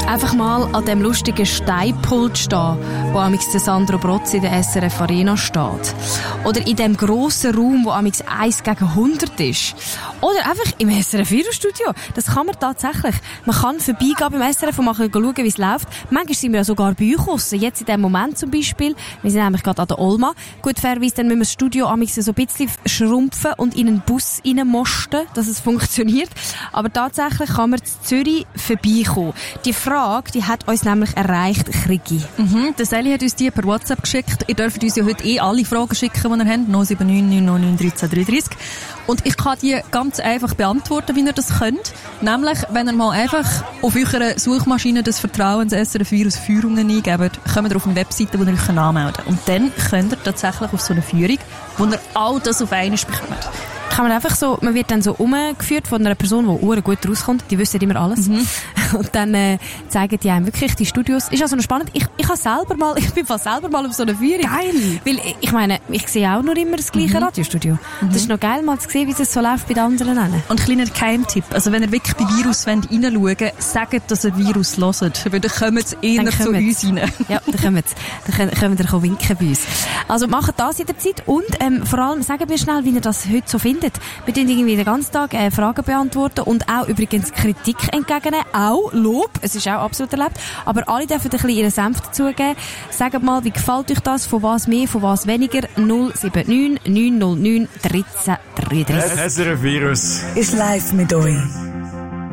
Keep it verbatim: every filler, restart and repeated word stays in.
einfach mal an dem lustigen Steinpult stehen, wo amix der Sandro Brotz in der S R F Arena steht. Oder in dem grossen Raum, wo amix eins gegen hundert ist. Oder einfach im S R F Virus-Studio. Das kann man tatsächlich. Man kann vorbeigehen beim S R F und mal schauen, wie es läuft. Manchmal sind wir ja sogar bei euch draussen. Jetzt in dem Moment zum Beispiel. Wir sind nämlich gerade an der Olma. Gut, fairerweise, dann müssen wir das Studio amix so ein bisschen schrumpfen und in einen Bus reinmosten, dass es funktioniert. Aber tatsächlich kann man in Zürich vorbeikommen. Die Frage, die hat uns nämlich erreicht, Krigi. Mhm, der Sally hat uns die per WhatsApp geschickt. Ihr dürft uns ja heute eh alle Fragen schicken, die ihr habt. null sieben neun neun neun neun dreizehn dreiunddreißig. Und ich kann die ganz einfach beantworten, wie ihr das könnt. Nämlich, wenn ihr mal einfach auf eurer Suchmaschine des Vertrauens S R F Virus Führungen eingebt, kommt ihr auf eine Webseite, wo ihr euch anmelden könnt. Und dann könnt ihr tatsächlich auf so eine Führung, wo ihr all das auf einmal bekommt. Kann man einfach so, man wird dann so umgeführt von einer Person, die sehr gut rauskommt, die wissen immer alles. Mhm. Und dann äh, zeigen die einem wirklich die Studios. Ist also noch spannend. Ich, ich habe selber mal, ich bin fast selber mal auf so einer Führung. Geil! Weil, ich meine, ich sehe auch nur immer das gleiche mhm. Radiostudio. Mhm. Das ist noch geil, mal zu sehen, wie es so läuft bei den anderen. Und ein kleiner Geheimtipp. Also, wenn ihr wirklich bei Virus reinschauen wollt, sagt, dass ihr Virus hört. Weil dann kommen sie eher zu uns rein. Ja, dann kommen sie. Dann können wir winken bei uns. Also, macht das in der Zeit. Und, ähm, vor allem, sagen wir schnell, wie ihr das heute so findet. Wir tun irgendwie den ganzen Tag äh, Fragen beantworten und auch übrigens Kritik entgegennehmen. Auch Lob. Es ist auch absolut erlaubt. Aber alle dürfen ein bisschen ihren Senf dazugeben. Sagt mal, wie gefällt euch das? Von was mehr, von was weniger? null sieben neun neun null neun dreizehn dreiunddreißig. S R F Virus ist live mit euch.